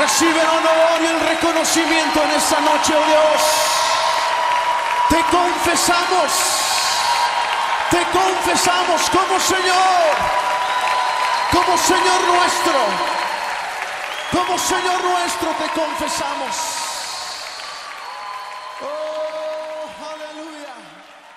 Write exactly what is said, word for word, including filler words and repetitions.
Recibe el honor y el reconocimiento en esta noche, oh Dios. Te confesamos, te confesamos como Señor, como Señor nuestro, como Señor nuestro te confesamos.